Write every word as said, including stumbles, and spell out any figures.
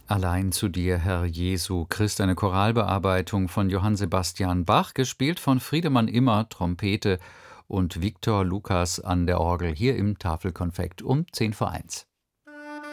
Allein zu dir, Herr Jesu Christ, eine Choralbearbeitung von Johann Sebastian Bach, gespielt von Friedemann Immer, Trompete, und Viktor Lukas an der Orgel hier im Tafelkonfekt um zehn vor eins.